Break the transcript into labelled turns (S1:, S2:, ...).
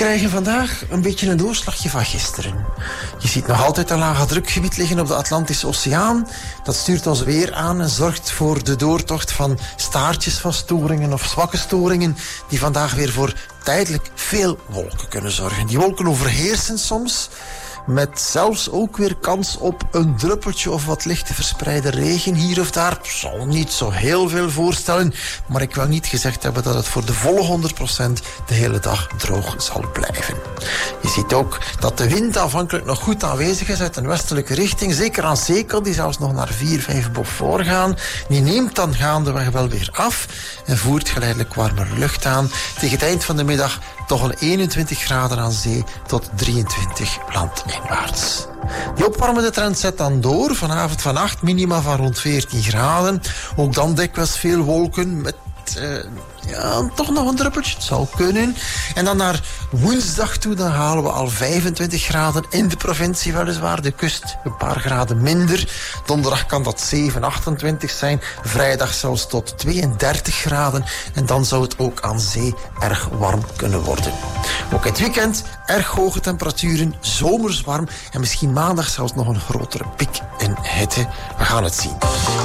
S1: krijgen vandaag een beetje een doorslagje van gisteren. Je ziet nog altijd een lage drukgebied liggen op de Atlantische Oceaan. Dat stuurt ons weer aan en zorgt voor de doortocht van staartjes van storingen of zwakke storingen die vandaag weer voor tijdelijk veel wolken kunnen zorgen. Die wolken overheersen soms, met zelfs ook weer kans op een druppeltje of wat lichte verspreide regen hier of daar. Zal niet zo heel veel voorstellen, maar ik wil niet gezegd hebben dat het voor de volle 100% de hele dag droog zal blijven. Je ziet ook dat de wind aanvankelijk nog goed aanwezig is uit een westelijke richting, zeker aan zee kan die zelfs nog naar 4-5 bof voorgaan. Die neemt dan gaandeweg wel weer af en voert geleidelijk warmer lucht aan. Tegen het eind van de middag toch een 21 graden aan zee tot 23 landinwaarts. Die opwarmende trend zet dan door. Vanavond vannacht minima van rond 14 graden. Ook dan dikwijls veel wolken met toch nog een druppeltje. Het zou kunnen. En dan naar woensdag toe, dan halen we al 25 graden in de provincie weliswaar. De kust een paar graden minder. Donderdag kan dat 7, 28 zijn. Vrijdag zelfs tot 32 graden. En dan zou het ook aan zee erg warm kunnen worden. Ook in het weekend erg hoge temperaturen, zomers warm. En misschien maandag zelfs nog een grotere piek in hitte. We gaan het zien.